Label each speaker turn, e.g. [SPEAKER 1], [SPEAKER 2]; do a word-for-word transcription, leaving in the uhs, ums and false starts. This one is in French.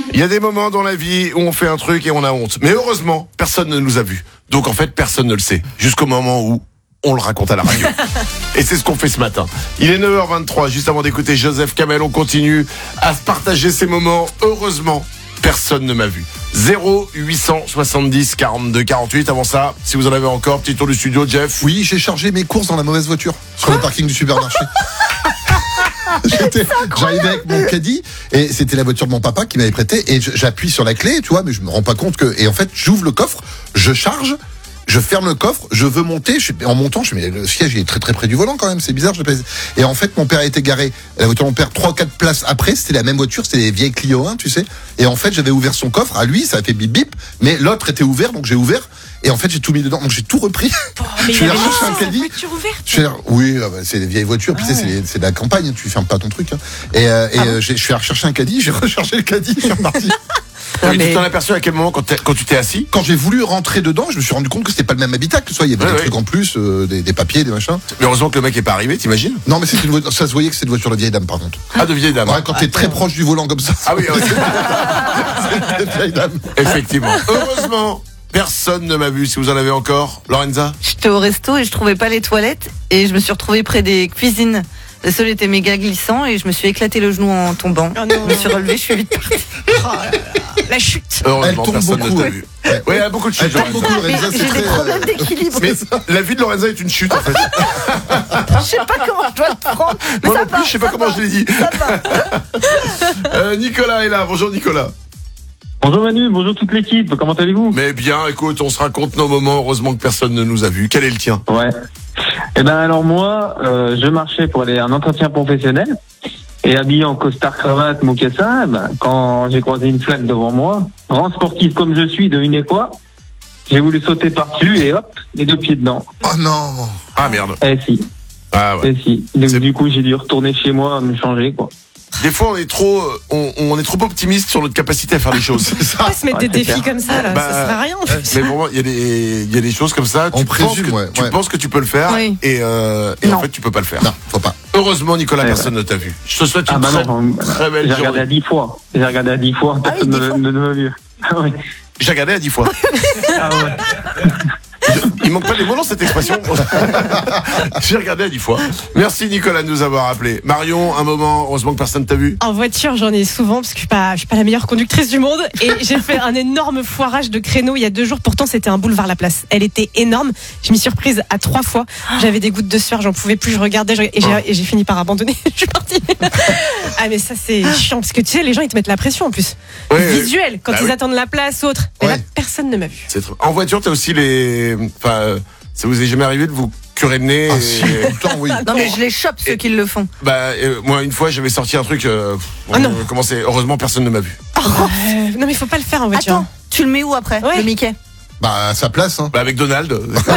[SPEAKER 1] Il y a des moments dans la vie où on fait un truc et on a honte. Mais heureusement, personne ne nous a vus. Donc en fait, personne ne le sait. Jusqu'au moment où on le raconte à la radio. Et c'est ce qu'on fait ce matin. Il est neuf heures vingt-trois, juste avant d'écouter Joseph Kamel, on continue à se partager ces moments. Heureusement, personne ne m'a vu. zéro huit cent soixante-dix quarante-deux quarante-huit. Avant ça, si vous en avez encore, petit tour du studio, Jeff.
[SPEAKER 2] Oui, j'ai chargé mes courses dans la mauvaise voiture sur le parking du supermarché. J'étais, j'arrivais avec mon caddie et c'était la voiture de mon papa qui m'avait prêté et j'appuie sur la clé, tu vois, mais je me rends pas compte que, et en fait, j'ouvre le coffre, je charge, je ferme le coffre, je veux monter, je, en montant, je mais le siège il est très très près du volant quand même, c'est bizarre, je pèse. Et en fait, mon père était garé, la voiture de mon père, trois quatre places après, c'était la même voiture, c'était les vieilles Clio un, tu sais. Et en fait, j'avais ouvert son coffre, à lui, ça a fait bip bip, mais l'autre était ouvert, donc j'ai ouvert. Et en fait, j'ai tout mis dedans, donc j'ai tout repris.
[SPEAKER 3] Oh, mais
[SPEAKER 2] je suis
[SPEAKER 3] il y
[SPEAKER 2] allé
[SPEAKER 3] avait
[SPEAKER 2] chercher un
[SPEAKER 3] une
[SPEAKER 2] caddie.
[SPEAKER 3] voiture ouverte.
[SPEAKER 2] Je suis allé- oui, ah bah, c'est des vieilles voitures, puis
[SPEAKER 3] Ah
[SPEAKER 2] tu sais,
[SPEAKER 3] ouais.
[SPEAKER 2] c'est, c'est de la campagne, tu fermes pas ton truc. Hein. Et, euh, et
[SPEAKER 3] Ah
[SPEAKER 2] euh, j'ai- je suis allé rechercher un caddie, j'ai rechargé le caddie, je suis reparti.
[SPEAKER 1] Oui,
[SPEAKER 3] mais-
[SPEAKER 1] Tu t'en as aperçu à quel moment quand, t'es- quand tu t'es assis?
[SPEAKER 2] Quand j'ai voulu rentrer dedans, je me suis rendu compte que c'était pas le même habitacle, soit il y avait
[SPEAKER 1] Ouais,
[SPEAKER 2] des
[SPEAKER 1] ouais.
[SPEAKER 2] trucs en plus, euh, des, des papiers, des machins.
[SPEAKER 1] Mais heureusement que le mec est pas arrivé, t'imagines?
[SPEAKER 2] Non, mais c'était une voiture, ça se voyait que c'était une voiture de vieille dame, par contre.
[SPEAKER 1] Ah, de vieille dame.
[SPEAKER 2] Ouais, quand t'es très proche du volant comme ça.
[SPEAKER 1] Ah oui, ouais.
[SPEAKER 2] C'est une vieille dame.
[SPEAKER 1] Effectivement. Heureusement, personne ne m'a vu. Si vous en avez encore, Lorenza?
[SPEAKER 4] J'étais au resto et je trouvais pas les toilettes et je me suis retrouvée près des cuisines. Le sol était méga glissant et je me suis éclaté le genou en tombant.
[SPEAKER 3] Oh non.
[SPEAKER 4] Je me suis relevée, je suis vite partie.
[SPEAKER 3] Oh là là, la chute.
[SPEAKER 1] Heureusement,
[SPEAKER 2] Elle tombe
[SPEAKER 1] personne
[SPEAKER 2] beaucoup,
[SPEAKER 1] ne t'a
[SPEAKER 2] ouais.
[SPEAKER 1] vu. Ouais, il y a beaucoup de
[SPEAKER 2] Elle
[SPEAKER 1] chutes,
[SPEAKER 2] tombe
[SPEAKER 1] Lorenza.
[SPEAKER 2] beaucoup,
[SPEAKER 4] Mais
[SPEAKER 2] Lorenza, c'est
[SPEAKER 4] j'ai
[SPEAKER 2] très.
[SPEAKER 4] des
[SPEAKER 2] euh,
[SPEAKER 4] problèmes d'équilibre.
[SPEAKER 1] Mais la vie de Lorenza est une chute, en fait.
[SPEAKER 4] Je sais pas comment je dois le prendre. Mais
[SPEAKER 1] Moi
[SPEAKER 4] ça
[SPEAKER 1] non plus,
[SPEAKER 4] va,
[SPEAKER 1] je sais pas
[SPEAKER 4] ça
[SPEAKER 1] comment
[SPEAKER 4] va,
[SPEAKER 1] je l'ai dit.
[SPEAKER 4] ça va.
[SPEAKER 1] Euh, Nicolas est là. Bonjour, Nicolas.
[SPEAKER 5] Bonjour Manu, bonjour toute l'équipe, comment allez-vous?
[SPEAKER 1] Mais bien, écoute, on se raconte nos moments. Heureusement que personne ne nous a vus. Quel est le tien?
[SPEAKER 5] Ouais. Eh ben alors moi, euh, je marchais pour aller à un entretien professionnel et habillé en costard cravate mocassin, eh ben, quand j'ai croisé une flaque devant moi, grand sportif comme je suis, devinez quoi? J'ai voulu sauter par-dessus et hop, les deux pieds dedans.
[SPEAKER 2] Oh non.
[SPEAKER 1] Ah merde.
[SPEAKER 5] Eh si,
[SPEAKER 1] Ah ouais.
[SPEAKER 5] eh si. Donc,
[SPEAKER 1] C'est-
[SPEAKER 5] du coup j'ai dû retourner chez moi me changer quoi.
[SPEAKER 1] Des fois, on est trop, euh, on, on est trop optimiste sur notre capacité à faire des choses.
[SPEAKER 2] C'est ça.
[SPEAKER 3] Pas se mettre
[SPEAKER 5] Ouais,
[SPEAKER 3] des
[SPEAKER 5] c'est
[SPEAKER 3] défis
[SPEAKER 5] clair.
[SPEAKER 3] comme ça, là.
[SPEAKER 1] Bah,
[SPEAKER 3] ça sert à rien. En fait.
[SPEAKER 1] Mais bon, il y a des, il y a des choses comme ça.
[SPEAKER 2] On
[SPEAKER 1] tu
[SPEAKER 2] présume,
[SPEAKER 1] penses que,
[SPEAKER 2] ouais,
[SPEAKER 1] tu
[SPEAKER 2] ouais.
[SPEAKER 1] penses que tu peux le faire
[SPEAKER 4] Oui.
[SPEAKER 1] et, euh, et en
[SPEAKER 4] Non.
[SPEAKER 1] fait, tu peux pas le faire.
[SPEAKER 2] Non, faut pas.
[SPEAKER 1] Heureusement, Nicolas,
[SPEAKER 5] Ouais,
[SPEAKER 1] personne ne t'a vu. Je te souhaite une
[SPEAKER 5] Ah bah
[SPEAKER 1] très,
[SPEAKER 5] non,
[SPEAKER 1] très belle
[SPEAKER 5] j'ai regardé à
[SPEAKER 1] journée.
[SPEAKER 5] dix fois. J'ai regardé à dix fois,
[SPEAKER 4] Ah oui,
[SPEAKER 5] personne
[SPEAKER 4] dix
[SPEAKER 5] ne
[SPEAKER 4] fois.
[SPEAKER 5] ne- ne m'a vu. Ah oui.
[SPEAKER 1] J'ai regardé à dix fois.
[SPEAKER 5] Ah ouais.
[SPEAKER 1] Il manque pas des mots dans cette expression. J'ai regardé à dix fois. Merci Nicolas de nous avoir appelé. Marion, un moment, heureusement que personne t'a vu.
[SPEAKER 3] En voiture, j'en ai souvent parce que je suis pas, je suis pas la meilleure conductrice du monde et j'ai fait un énorme foirage de créneau il y a deux jours. Pourtant, c'était un boulevard La Place. Elle était énorme. Je m'y suis surprise à trois fois. J'avais des gouttes de sueur, j'en pouvais plus. Je regardais je- et j'ai, et j'ai fini par abandonner. Je suis partie. Ah mais ça c'est chiant parce que tu sais, les gens ils te mettent la pression en plus.
[SPEAKER 1] Ouais, ouais.
[SPEAKER 3] Visuel quand
[SPEAKER 1] Bah
[SPEAKER 3] ils
[SPEAKER 1] oui.
[SPEAKER 3] attendent la place autre. Mais là,
[SPEAKER 2] Ouais.
[SPEAKER 3] personne ne m'a vu.
[SPEAKER 1] C'est trop- En voiture, t'as aussi les. Enfin, euh, ça vous est jamais arrivé de vous curer le nez
[SPEAKER 2] Ah
[SPEAKER 1] et-
[SPEAKER 2] si, tout le temps, oui.
[SPEAKER 4] Non mais je les chope ceux qui le font.
[SPEAKER 1] Bah, euh, moi, une fois, j'avais sorti un truc. Euh,
[SPEAKER 3] Ah
[SPEAKER 1] on-
[SPEAKER 3] non.
[SPEAKER 1] comment c'est Heureusement, personne ne m'a vu.
[SPEAKER 3] Euh, non mais faut pas le faire en voiture.
[SPEAKER 4] Attends, tu le mets où après,
[SPEAKER 3] Ouais.
[SPEAKER 4] le Mickey?
[SPEAKER 2] Bah, à sa place, hein.
[SPEAKER 1] Bah, avec Donald.